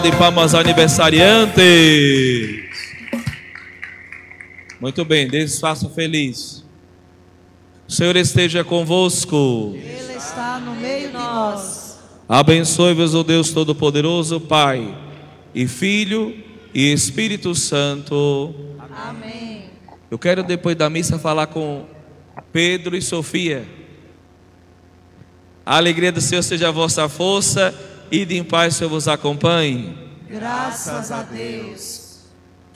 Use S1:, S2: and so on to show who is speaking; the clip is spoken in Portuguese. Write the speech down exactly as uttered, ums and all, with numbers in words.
S1: De palmas aniversariantes. Muito bem, Deus faça feliz. O Senhor esteja convosco.
S2: Ele está no meio de nós.
S1: Abençoe-vos o Deus Todo-Poderoso, Pai e Filho e Espírito Santo.
S2: Amém.
S1: Eu quero depois da missa falar com Pedro e Sofia. A alegria do Senhor seja a vossa força. Ide em paz, o Senhor vos acompanhe.
S2: Graças a Deus.